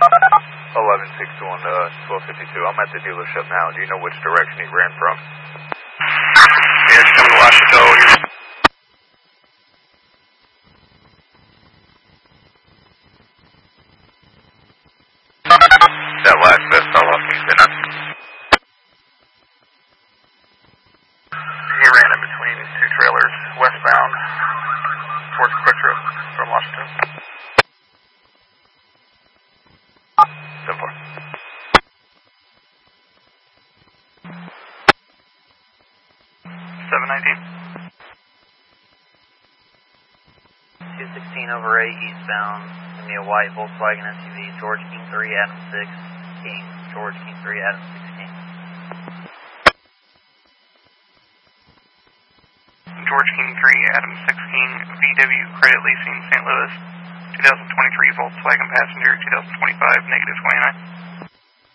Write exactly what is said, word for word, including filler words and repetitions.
eleven sixty-one to twelve fifty-two. I'm at the dealership now. Do you know which direction he ran from? Yeah, it's coming to Washington. That last bit fell off me, didn't I? He ran in between two trailers, westbound, towards Quick Trip from Washington. ten four. seven nineteen. two sixteen over eight eastbound. Give me a white Volkswagen S U V, George King three, Adam six, King. George King three, Adam six, King. George King three, Adam six, King, V W Credit Leasing, Saint Louis, twenty twenty-three Volkswagen Passenger, twenty twenty-five, negative twenty-nine.